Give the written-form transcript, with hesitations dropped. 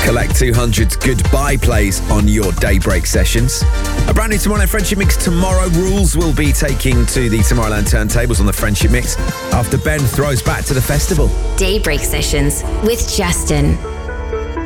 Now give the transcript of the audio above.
Collect 200 goodbye plays on your Daybreak sessions. A brand new Tomorrowland Friendship Mix tomorrow. Rules will be taking to the Tomorrowland turntables on the Friendship Mix after Ben throws back to the festival. Daybreak sessions with Justin.